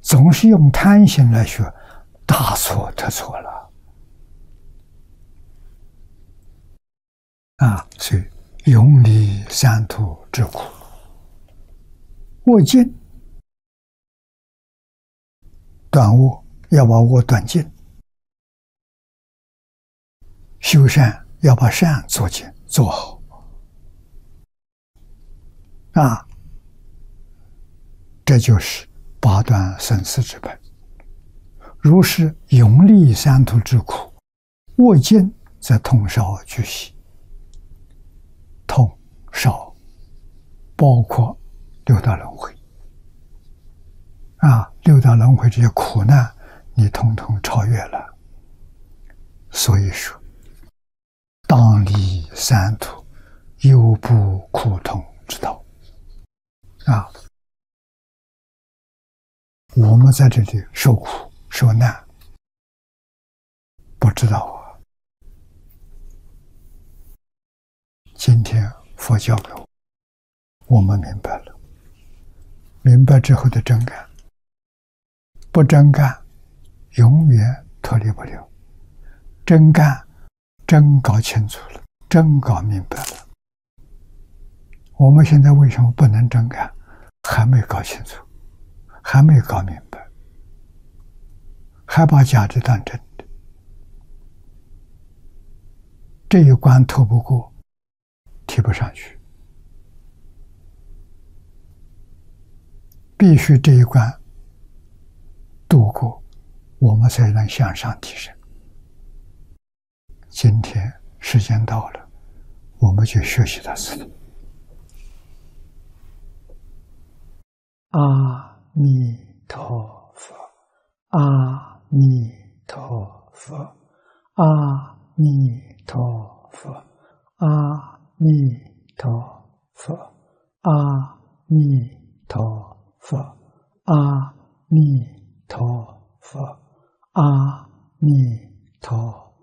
总是用贪心来学，大错特错了啊！所以永离三途之苦，握尽断恶，要把恶断尽；修善要把善做尽做好啊！这就是八断生死之本。如是永离三途之苦，握尽则痛少俱息。痛少包括六道轮回啊，六道轮回这些苦难，你统统超越了。所以说，当离三途，犹不苦痛之道啊！我们在这里受苦受难，不知道啊。今天佛教给我们明白了，明白之后的真干，不真干永远脱离不了。真干真搞清楚了，真搞明白了。我们现在为什么不能真干？还没搞清楚，还没搞明白，还把假的当真的，这一关透不过，提不上去，必须这一关度过，我们才能向上提升。今天时间到了，我们就学习到这里。阿弥陀佛，阿弥陀佛，阿弥陀佛，阿弥陀佛，阿弥陀佛，阿弥陀佛，阿弥陀佛。